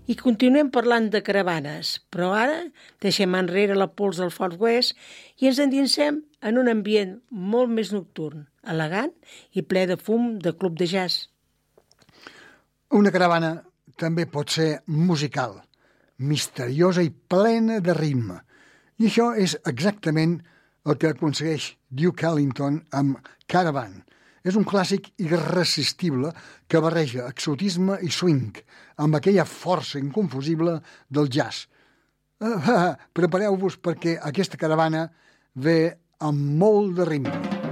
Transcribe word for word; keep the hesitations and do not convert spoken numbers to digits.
I continuem parlant de caravanes, però ara deixem enrere la pols del Far West i ens endinsem en un ambient molt més nocturn, elegant i ple de fum de club de jazz. Una caravana també pot ser musical, misteriosa i plena de ritme. I això és exactament el que aconsegueix Duke Ellington amb Caravan. És un clàssic irresistible que barreja exotisme i swing amb aquella força inconfusible del jazz. Uh, uh, prepareu-vos perquè aquesta caravana ve amb molt de ritme.